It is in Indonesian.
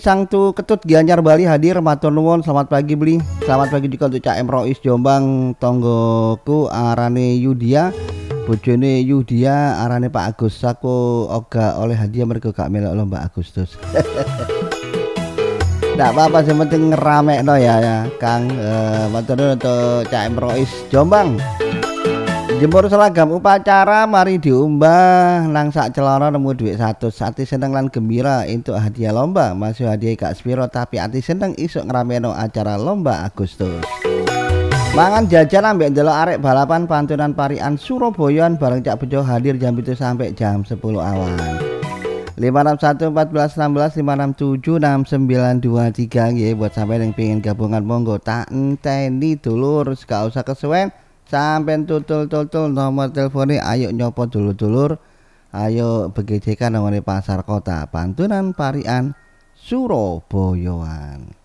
Sang tu ketut Gianyar Bali hadir matur nuwun, selamat pagi beli. Selamat pagi juga untuk Cak Emrois Jombang, tonggoku arane Yudia, bojone Yudia arane Pak Agus. Aku oga oleh hadiah mergo gak melok lomba Agustus. Ndak apa-apa, yang penting ngeramekno ya Kang. Matur nuwun untuk Cak Emrois Jombang. Jemur seragam upacara mari diumbah nang sak celana nemu duit 100. Ati seneng lan gembira entuk hadiah lomba. Masih hadiah gak sepiro tapi ati seneng isuk ngrameno acara lomba Agustus. Mangan jajan ambek ndelok arek balapan pantunan parian Surabayaan bareng Cak Bejo hadir jam 7 sampai jam 10 awan. 561 14 16 567 6923 nggih buat sampai yang pengen gabungan monggo tak enteni dulur gak usah kesuwen. Sampai tutul nomor teleponnya, ayo nyopot dulur-dulur, ayo begejekan nomor pasar kota Pantunan Parian Surabayaan.